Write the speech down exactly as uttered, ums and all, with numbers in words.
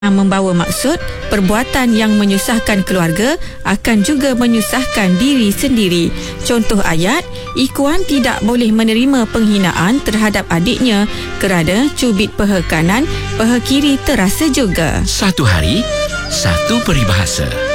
yang membawa maksud perbuatan yang menyusahkan keluarga akan juga menyusahkan diri sendiri. Contoh ayat, Ikuan tidak boleh menerima penghinaan terhadap adiknya kerana cubit peha kanan, peha kiri terasa juga. Satu hari, satu peribahasa.